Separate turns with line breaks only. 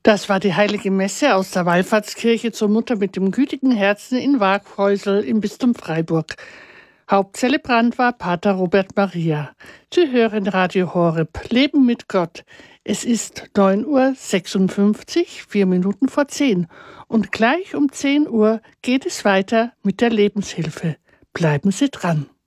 Das war die heilige Messe aus der Wallfahrtskirche zur Mutter mit dem gütigen Herzen in Waaghäusel im Bistum Freiburg. Hauptzelebrant war Pater Robert Maria. Sie hören Radio Horeb, Leben mit Gott. Es ist 9:56 Uhr, 4 Minuten vor 10. Und gleich um 10 Uhr geht es weiter mit der Lebenshilfe. Bleiben Sie dran.